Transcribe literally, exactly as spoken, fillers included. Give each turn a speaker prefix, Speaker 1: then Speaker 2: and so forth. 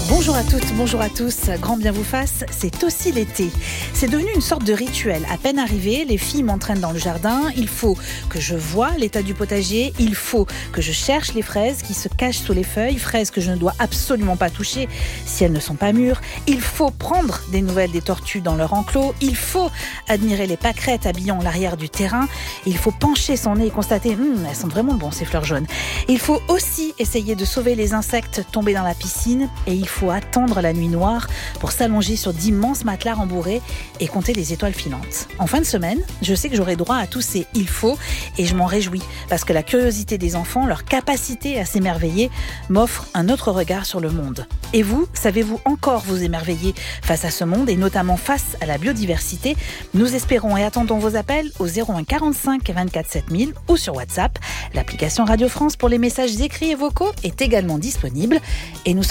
Speaker 1: Bonjour à toutes, bonjour à tous, grand bien vous fasse, c'est aussi l'été. C'est devenu une sorte de rituel. À peine arrivé, les filles m'entraînent dans le jardin. Il faut que je voie l'état du potager, il faut que je cherche les fraises qui se cachent sous les feuilles, fraises que je ne dois absolument pas toucher si elles ne sont pas mûres. Il faut prendre des nouvelles des tortues dans leur enclos, il faut admirer les pâquerettes habillant l'arrière du terrain, il faut pencher son nez et constater hum, elles sont vraiment bonnes ces fleurs jaunes. Il faut aussi essayer de sauver les insectes tombés dans la piscine et il faut attendre la nuit noire pour s'allonger sur d'immenses matelas rembourrés et compter les étoiles filantes. En fin de semaine, je sais que j'aurai droit à tous ces « il faut » et je m'en réjouis parce que la curiosité des enfants, leur capacité à s'émerveiller m'offre un autre regard sur le monde. Et vous, savez-vous encore vous émerveiller face à ce monde et notamment face à la biodiversité? Nous espérons et attendons vos appels au zéro un quarante-cinq vingt-quatre sept mille ou sur WhatsApp. L'application Radio France pour les messages écrits et vocaux est également disponible et nous sommes